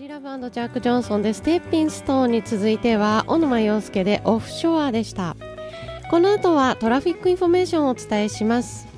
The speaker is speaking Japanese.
ラブ&ジャック・ジョンソンでステッピンストーンに続いては小沼洋介でオフショアでした。この後はトラフィックインフォメーションをお伝えします。